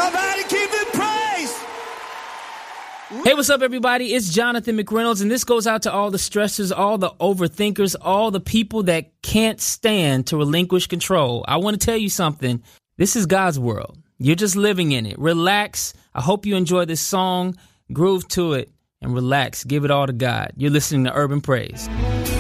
Somebody keep it praise. Hey, what's up, everybody? It's Jonathan McReynolds, and this goes out to all the stressors, all the overthinkers, all the people that can't stand to relinquish control. I want to tell you something. This is God's world. You're just living in it. Relax. I hope you enjoy this song. Groove to it and relax. Give it all to God. You're listening to Urban Praise.